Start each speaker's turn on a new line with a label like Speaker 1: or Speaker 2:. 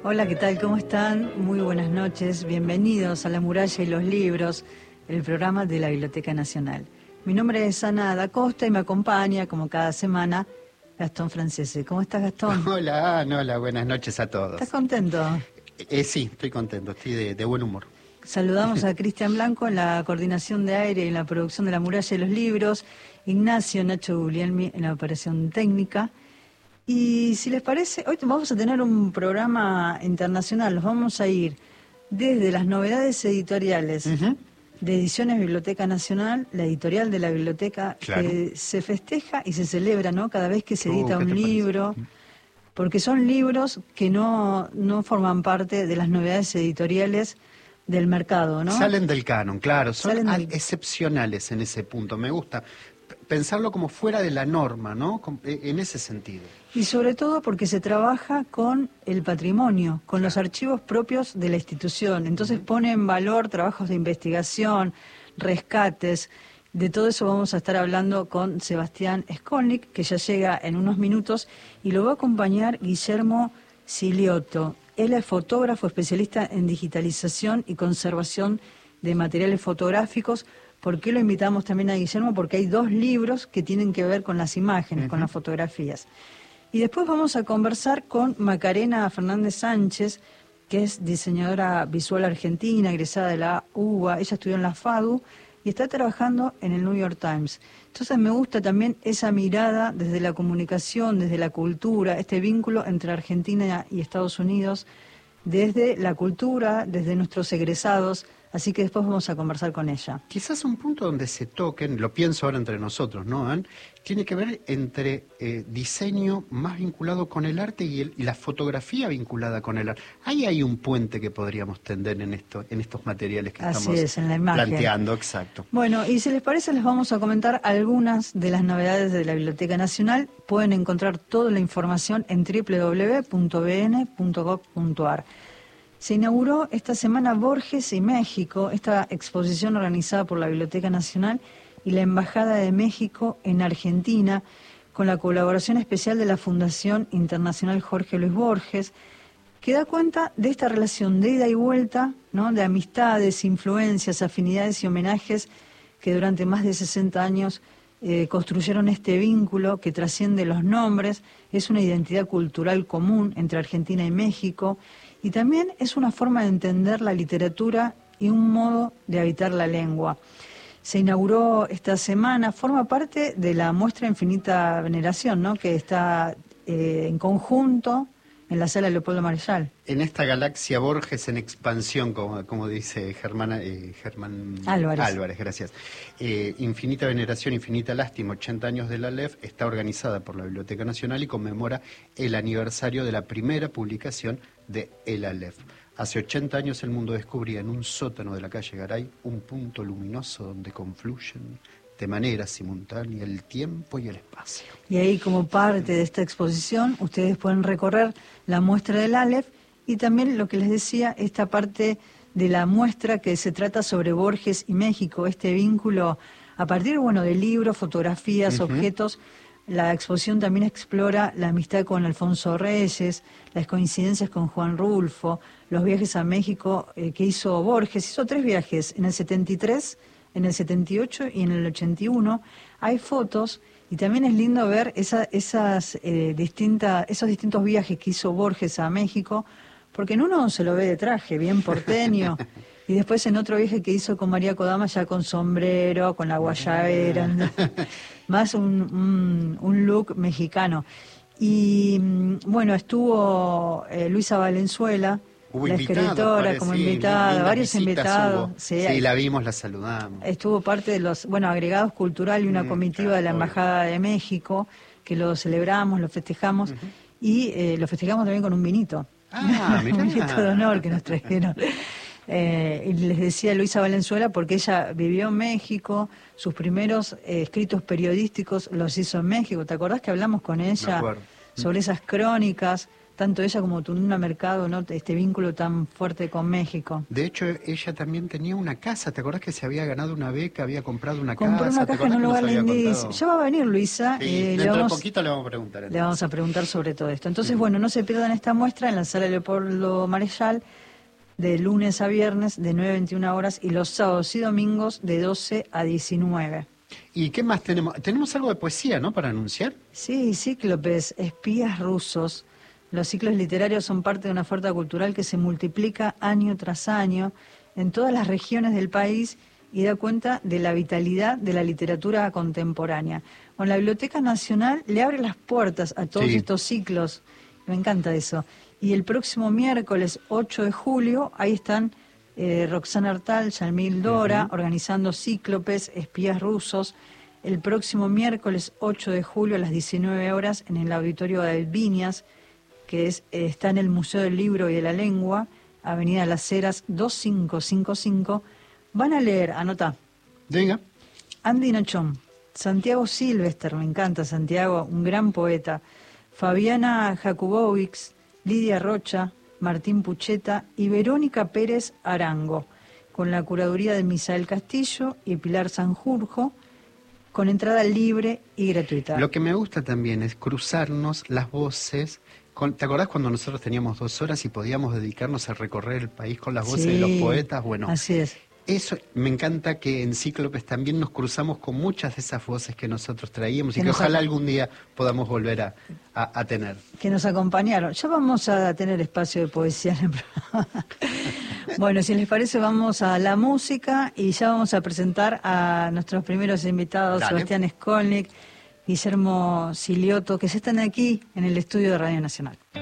Speaker 1: Hola, ¿qué tal? ¿Cómo están? Muy buenas noches. Bienvenidos a La Muralla y los Libros, el programa de la Biblioteca Nacional. Mi nombre es Ana da Costa y me acompaña, como cada semana, Gastón Francese. ¿Cómo estás, Gastón?
Speaker 2: Hola, Ana, hola, buenas noches a todos.
Speaker 1: ¿Estás contento?
Speaker 2: Sí, estoy contento, estoy de buen humor.
Speaker 1: Saludamos a Cristian Blanco en la coordinación de aire y en la producción de La Muralla y los Libros, Ignacio Nacho Guglielmi en la operación técnica. Y si les parece, hoy vamos a tener un programa internacional. Nos vamos a ir desde las novedades editoriales de Ediciones Biblioteca Nacional, la editorial de la biblioteca,
Speaker 2: Claro.
Speaker 1: que se festeja y se celebra, ¿no? Cada vez que se edita
Speaker 2: ¿qué
Speaker 1: un
Speaker 2: te
Speaker 1: libro,
Speaker 2: parece?
Speaker 1: porque son libros que no forman parte de las novedades editoriales del mercado, ¿no?
Speaker 2: Salen del canon, claro, son
Speaker 1: Salen
Speaker 2: excepcionales en ese punto. Me gusta pensarlo como fuera de la norma, ¿no? En ese sentido.
Speaker 1: Y sobre todo porque se trabaja con el patrimonio, con los archivos propios de la institución. Entonces pone en valor trabajos de investigación, rescates. De todo eso vamos a estar hablando con Sebastián Skolnick, que ya llega en unos minutos, y lo va a acompañar Guillermo Siliotto. Él es fotógrafo, especialista en digitalización y conservación de materiales fotográficos. ¿Por qué lo invitamos también a Guillermo? Porque hay dos libros que tienen que ver con las imágenes, con las fotografías. Y después vamos a conversar con Macarena Fernández Sánchez, que es diseñadora visual argentina, egresada de la UBA. Ella estudió en la FADU y está trabajando en el New York Times. Entonces me gusta también esa mirada desde la comunicación, desde la cultura, este vínculo entre Argentina y Estados Unidos, desde la cultura, desde nuestros egresados. Así que después vamos a conversar con ella.
Speaker 2: Quizás un punto donde se toquen, lo pienso ahora entre nosotros, ¿no, Ann? Tiene que ver entre diseño más vinculado con el arte y la fotografía vinculada con el arte. Ahí hay un puente que podríamos tender en estos materiales que
Speaker 1: Así
Speaker 2: estamos
Speaker 1: es, en la imagen.
Speaker 2: planteando, exacto.
Speaker 1: Bueno, y si les parece, les vamos a comentar algunas de las novedades de la Biblioteca Nacional. Pueden encontrar toda la información en www.bn.gov.ar. Se inauguró esta semana Borges y México, esta exposición organizada por la Biblioteca Nacional y la Embajada de México en Argentina, con la colaboración especial de la Fundación Internacional Jorge Luis Borges, que da cuenta de esta relación de ida y vuelta, ¿no?, de amistades, influencias, afinidades y homenajes que durante más de 60 años construyeron este vínculo que trasciende los nombres. Es una identidad cultural común entre Argentina y México, y también es una forma de entender la literatura y un modo de habitar la lengua. Se inauguró esta semana, forma parte de la muestra Infinita Veneración, ¿no?, que está en conjunto en la sala Leopoldo Marechal.
Speaker 2: En esta galaxia Borges en expansión, como dice Germán Álvarez, gracias. Infinita Veneración, Infinita Lástima, 80 años de la Aleph, está organizada por la Biblioteca Nacional y conmemora el aniversario de la primera publicación de El Aleph. Hace 80 años el mundo descubría en un sótano de la calle Garay un punto luminoso donde confluyen de manera simultánea el tiempo y el espacio.
Speaker 1: Y ahí, como parte de esta exposición, ustedes pueden recorrer la muestra del Aleph y también, lo que les decía, esta parte de la muestra que se trata sobre Borges y México, este vínculo a partir, de libros, fotografías, objetos. La exposición también explora la amistad con Alfonso Reyes, las coincidencias con Juan Rulfo, los viajes a México que hizo Borges. Hizo 3 viajes, en el 73, en el 78 y en el 81. Hay fotos y también es lindo ver esos distintos viajes que hizo Borges a México, porque en uno se lo ve de traje, bien porteño, y después en otro viaje que hizo con María Kodama ya con sombrero, con la guayabera, más un look mexicano. Y bueno, estuvo Luisa Valenzuela, la escritora, como invitada, varios invitados.
Speaker 2: Sí, la vimos, la saludamos.
Speaker 1: Estuvo parte de los agregados cultural y una comitiva de la Embajada de México, que lo celebramos, lo festejamos, y lo festejamos también con un vinito. Un vinito de honor que nos trajeron. Y les decía Luisa Valenzuela porque ella vivió en México, sus primeros escritos periodísticos los hizo en México. ¿Te acordás que hablamos con ella sobre esas crónicas? tanto ella como Tununa Mercado, ¿no? Este vínculo tan fuerte con México.
Speaker 2: De hecho, ella también tenía una casa. ¿Te acordás que se había ganado una beca, había comprado una
Speaker 1: casa? Compró una casa en un lugar lindísimo. Ya va a venir Luisa.
Speaker 2: Sí, dentro de poquito le vamos a preguntar. Entonces.
Speaker 1: Le vamos a preguntar sobre todo esto. Entonces, bueno, no se pierdan esta muestra en la Sala Leopoldo Marechal, de lunes a viernes, de 9 a 21 horas, y los sábados y domingos, de 12 a 19.
Speaker 2: ¿Y qué más tenemos? Tenemos algo de poesía, ¿no?, para anunciar.
Speaker 1: Sí, Cíclopes, espías rusos. Los ciclos literarios son parte de una oferta cultural que se multiplica año tras año en todas las regiones del país y da cuenta de la vitalidad de la literatura contemporánea. Bueno, la Biblioteca Nacional le abre las puertas a todos estos ciclos. Me encanta eso. Y el próximo miércoles 8 de julio, ahí están Roxana Artal, Yamil Dora, organizando Cíclopes, espías rusos. El próximo miércoles 8 de julio a las 19 horas en el Auditorio de Viñas, que está en el Museo del Libro y de la Lengua, Avenida Las Heras 2555, van a leer, anota.
Speaker 2: Venga.
Speaker 1: Andy Nochón, Santiago Silvester, me encanta Santiago, un gran poeta, Fabiana Jakubovics, Lidia Rocha, Martín Pucheta y Verónica Pérez Arango, con la curaduría de Misael Castillo y Pilar Sanjurjo, con entrada libre y gratuita.
Speaker 2: Lo que me gusta también es cruzarnos las voces. ¿Te acordás cuando nosotros teníamos 2 horas y podíamos dedicarnos a recorrer el país con las voces de los poetas? Bueno,
Speaker 1: así es.
Speaker 2: Eso me encanta, que en Cíclopes también nos cruzamos con muchas de esas voces que nosotros traíamos y que ojalá algún día podamos volver a tener.
Speaker 1: Que nos acompañaron. Ya vamos a tener espacio de poesía en el programa. Bueno, si les parece, vamos a la música y ya vamos a presentar a nuestros primeros invitados, Dale. Sebastián Skolnick, Guillermo Silioto, que ya están aquí en el estudio de Radio Nacional.